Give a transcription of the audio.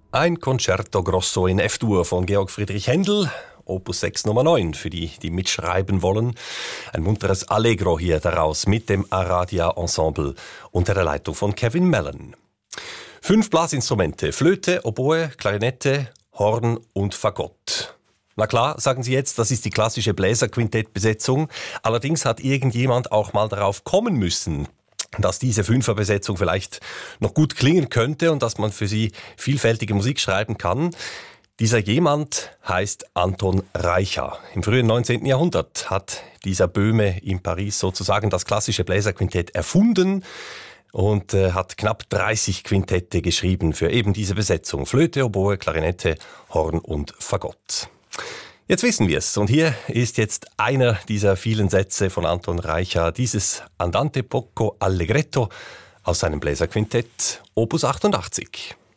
Ein Concerto Grosso in F-Dur von Georg Friedrich Händel, Opus 6 Nummer 9, für die, die mitschreiben wollen. Ein munteres Allegro hier daraus mit dem Aradia Ensemble unter der Leitung von Kevin Mellon. 5 Blasinstrumente, Flöte, Oboe, Klarinette, Horn und Fagott. Na klar, sagen Sie jetzt, das ist die klassische Bläserquintettbesetzung. Allerdings hat irgendjemand auch mal darauf kommen müssen, dass diese Fünferbesetzung vielleicht noch gut klingen könnte und dass man für sie vielfältige Musik schreiben kann. Dieser jemand heißt Anton Reicha. Im frühen 19. Jahrhundert hat dieser Böhme in Paris sozusagen das klassische Bläserquintett erfunden und hat knapp 30 Quintette geschrieben für eben diese Besetzung. Flöte, Oboe, Klarinette, Horn und Fagott. Jetzt wissen wir es. Und hier ist jetzt einer dieser vielen Sätze von Anton Reicha, dieses Andante poco allegretto aus seinem Bläserquintett Opus 88.